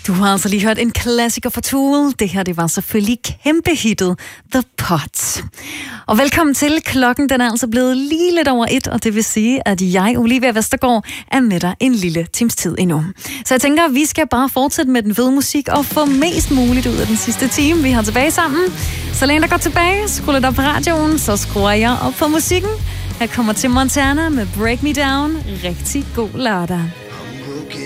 Du har altså lige hørt en klassiker fra Tool. Det her, det var selvfølgelig kæmpehittet The Pot. Og velkommen til. Klokken den er altså blevet lige lidt over 1, og det vil sige, at jeg, Olivia Vestergaard, er med dig en lille times tid endnu. Så jeg tænker, at vi skal bare fortsætte med den fede musik og få mest muligt ud af den sidste time, vi har tilbage sammen. Så længe der går tilbage, skru lidt op på radioen, så skruer jeg op på musikken. Her kommer Tim Montana med Break Me Down. Rigtig god lørdag.